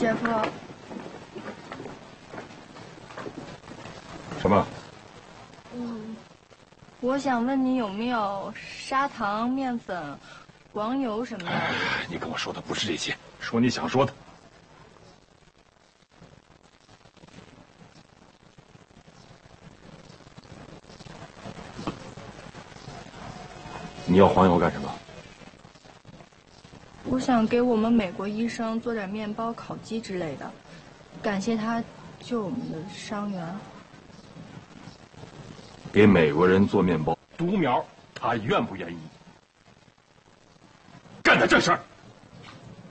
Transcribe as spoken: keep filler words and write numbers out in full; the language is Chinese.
姐夫。 什么？ 嗯，我想问你有没有砂糖、面粉、黄油什么的？ 哎，你跟我说的不是这些，说你想说的。你要黄油干什么？ 我想给我们美国医生做点面包、烤鸡之类的，感谢他救我们的伤员。 给美国人做面包，独苗他愿不愿意？干点正事儿。